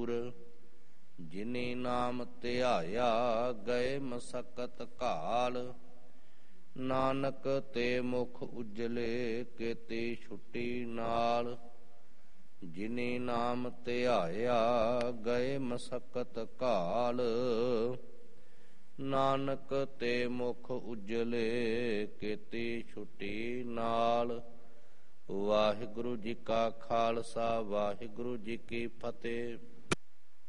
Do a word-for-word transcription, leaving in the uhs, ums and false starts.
ਜਿਨੇ ਨਾਮ ਧਿਆਇਆ ਗਏ ਮਸਕਤ ਘਾਲ। ਨਾਨਕ ਤੇ ਮੁਖ ਉਜਲੇ ਕੇਤੀ ਛੁੱਟੀ ਨਾਲ। ਜਿਨੇ ਨਾਮ ਧਿਆਇਆ ਗਏ ਮਸਕਤ ਘਾਲ। ਨਾਨਕ ਤੇ ਮੁਖ ਉਜਲੇ ਕੇਤੀ ਛੁੱਟੀ ਨਾਲ। ਵਾਹਿਗੁਰੂ ਜੀ ਕਾ ਖਾਲਸਾ ਵਾਹਿਗੁਰੂ ਜੀ ਕੀ ਫਤਿਹ।